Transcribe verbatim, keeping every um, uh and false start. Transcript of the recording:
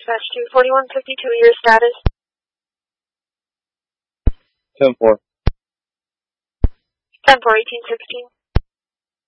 dispatch to forty-one fifty-two, your status? ten four. ten four, eighteen sixteen.